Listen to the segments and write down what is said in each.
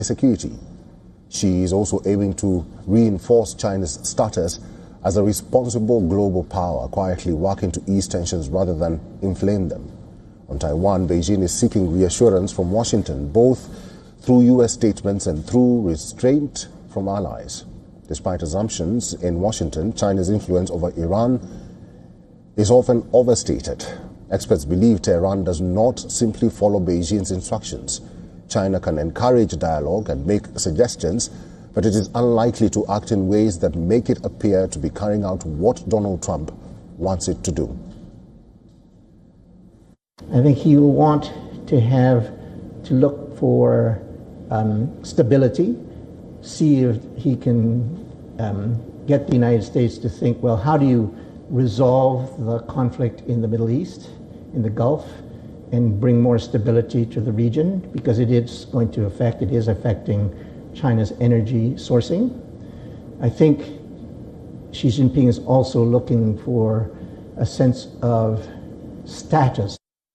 security. She is also aiming to reinforce China's status as a responsible global power, quietly working to ease tensions rather than inflame them. On Taiwan, Beijing is seeking reassurance from Washington, both through U.S. statements and through restraint from allies. Despite assumptions in Washington, China's influence over Iran is often overstated. Experts believe Tehran does not simply follow Beijing's instructions. China can encourage dialogue and make suggestions, but it is unlikely to act in ways that make it appear to be carrying out what Donald Trump wants it to do. I think he will want to look for stability, see if he can get the United States to think, well, how do you resolve the conflict in the Middle East, in the Gulf, and bring more stability to the region, because it is affecting China's energy sourcing. I think Xi Jinping is also looking for a sense of status.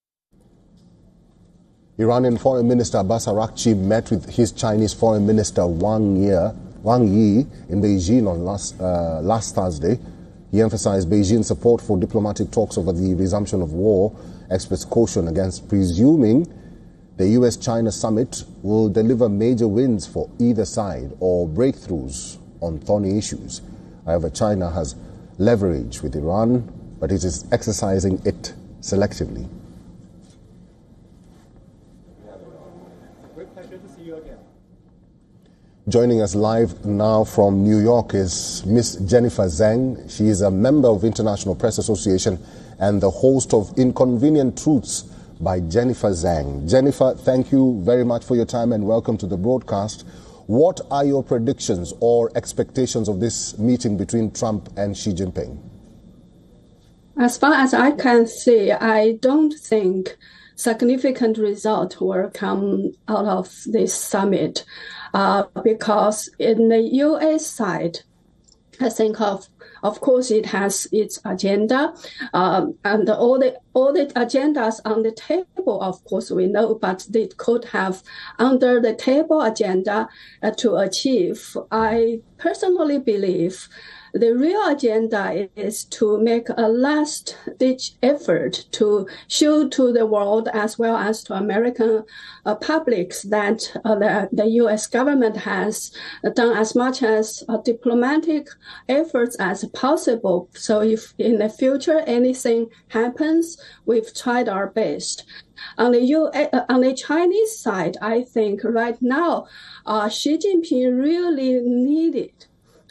Iranian Foreign Minister Abbas Araghchi met with his Chinese Foreign Minister Wang Yi in Beijing on last Thursday. He emphasized Beijing's support for diplomatic talks over the resumption of war. Experts caution against presuming the U.S.-China summit will deliver major wins for either side or breakthroughs on thorny issues. However, China has leverage with Iran, but it is exercising it selectively. Great pleasure to see you again. Joining us live now from New York is Miss Jennifer Zheng. She is a member of International Press Association and the host of Inconvenient Truths by Jennifer Zheng. Jennifer, thank you very much for your time and welcome to the broadcast. What are your predictions or expectations of this meeting between Trump and Xi Jinping? As far as I can see, I don't think significant result will come out of this summit because in the U.S. side, I think of course it has its agenda and all the agendas on the table, of course we know, but they could have under the table agenda to achieve. I personally believe the real agenda is to make a last-ditch effort to show to the world as well as to American publics that the U.S. government has done as much as diplomatic efforts as possible. So if in the future anything happens, we've tried our best. On the Chinese side, I think right now Xi Jinping really needed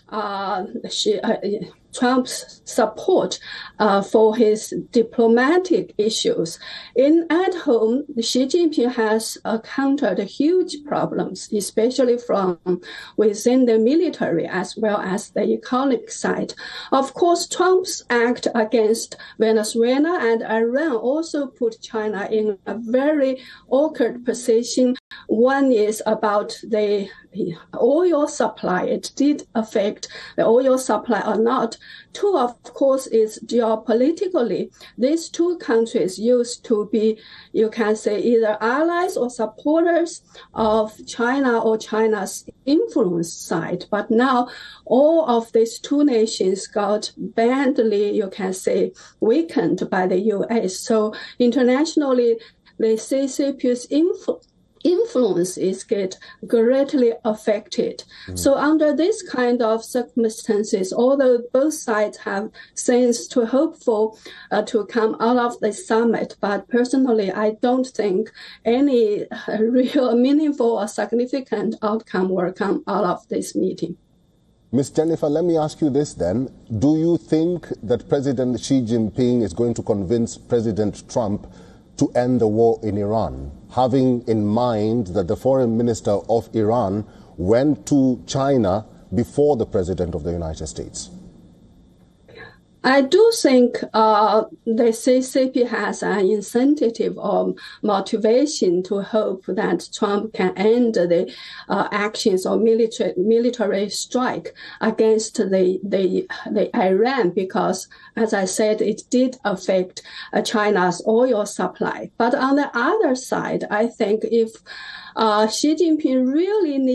Trump's support for his diplomatic issues. At home, Xi Jinping has encountered huge problems, especially from within the military as well as the economic side. Of course, Trump's act against Venezuela and Iran also put China in a very awkward position. One is about the oil supply. It did affect the oil supply or not. Two, of course, is geopolitically. These two countries used to be, you can say, either allies or supporters of China or China's influence side. But now all of these two nations got badly, you can say, weakened by the U.S. So internationally, the CCP's influence is get greatly affected. So under this kind of circumstances, although both sides have things to hope for to come out of the summit, but personally, I don't think any real meaningful or significant outcome will come out of this meeting. Ms. Jennifer, let me ask you this then. Do you think that President Xi Jinping is going to convince President Trump to end the war in Iran, having in mind that the foreign minister of Iran went to China before the President of the United States? I do think the CCP has an incentive or motivation to hope that Trump can end the actions or military strike against the Iran, because, as I said, it did affect China's oil supply. But on the other side, I think if Xi Jinping really needs